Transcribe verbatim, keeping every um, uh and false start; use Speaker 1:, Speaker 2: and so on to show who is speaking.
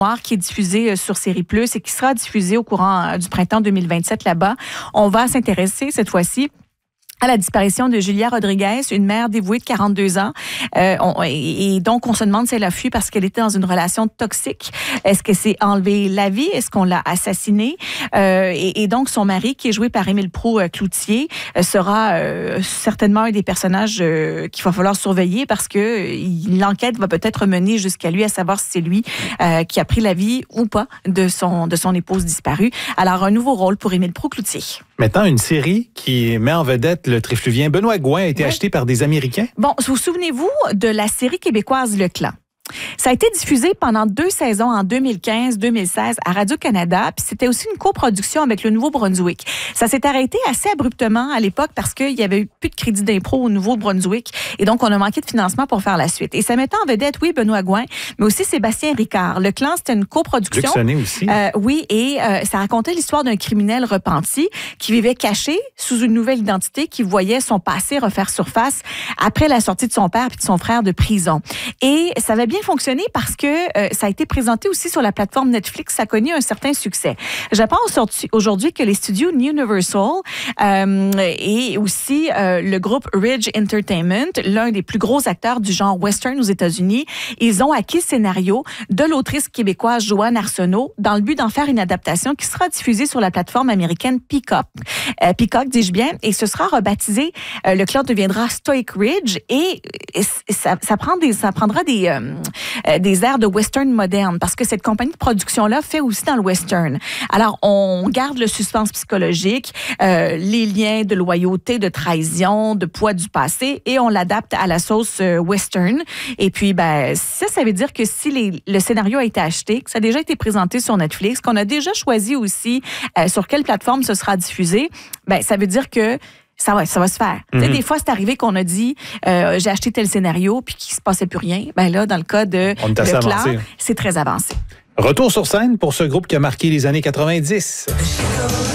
Speaker 1: qui est diffusé sur Série Plus et qui sera diffusé au courant du printemps deux mille vingt-sept là-bas. On va s'intéresser cette fois-ci à la disparition de Julia Rodriguez, une mère dévouée de quarante-deux ans. Euh, on, et, et donc, on se demande si elle a fui parce qu'elle était dans une relation toxique. Est-ce qu'elle s'est enlevée la vie? Est-ce qu'on l'a assassinée? Euh, et, et donc, son mari, qui est joué par Émile Proulx-Cloutier, euh, sera euh, certainement un des personnages euh, qu'il va falloir surveiller parce que euh, l'enquête va peut-être mener jusqu'à lui, à savoir si c'est lui euh, qui a pris la vie ou pas de son, de son épouse disparue. Alors, un nouveau rôle pour Émile Proulx-Cloutier.
Speaker 2: Maintenant, une série qui met en vedette le trifluvien Benoît Gouin a été oui. acheté par des Américains.
Speaker 1: Bon, vous souvenez-vous de la série québécoise Le Clan? Ça a été diffusé pendant deux saisons en deux mille quinze deux mille seize à Radio-Canada, puis c'était aussi une coproduction avec le Nouveau-Brunswick. Ça s'est arrêté assez abruptement à l'époque parce qu'il y avait eu plus de crédit d'impôt au Nouveau-Brunswick et donc on a manqué de financement pour faire la suite. Et ça mettait en vedette, oui, Benoît Gouin, mais aussi Sébastien Ricard. Le Clan, c'était une coproduction.
Speaker 2: Luc Sonnet aussi.
Speaker 1: Euh, oui, et euh, ça racontait l'histoire d'un criminel repenti qui vivait caché sous une nouvelle identité, qui voyait son passé refaire surface après la sortie de son père et de son frère de prison. Et ça avait bien fonctionné parce que euh, ça a été présenté aussi sur la plateforme Netflix. Ça a connu un certain succès. Je pense aujourd'hui que les studios Universal euh, et aussi euh, le groupe Ridge Entertainment, l'un des plus gros acteurs du genre western aux États-Unis, ils ont acquis le scénario de l'autrice québécoise Joanne Arsenault dans le but d'en faire une adaptation qui sera diffusée sur la plateforme américaine Peacock. Euh, Peacock, dis-je bien, et ce sera rebaptisé. Euh, le clan deviendra Stoic Ridge et, et ça, ça, prend des, ça prendra des... Euh, Euh, des airs de western moderne parce que cette compagnie de production-là fait aussi dans le western. Alors, on garde le suspense psychologique, euh, les liens de loyauté, de trahison, de poids du passé et on l'adapte à la sauce euh, western. Et puis, ben, ça, ça veut dire que si les, le scénario a été acheté, que ça a déjà été présenté sur Netflix, qu'on a déjà choisi aussi euh, sur quelle plateforme ce sera diffusé, ben, ça veut dire que Ça va, ça va se faire. Mm-hmm. Tu sais, des fois, c'est arrivé qu'on a dit euh, j'ai acheté tel scénario puis qu'il se passait plus rien. Ben là, dans le cas de Le Clan, c'est très avancé.
Speaker 2: Retour sur scène pour ce groupe qui a marqué les années quatre-vingt-dix.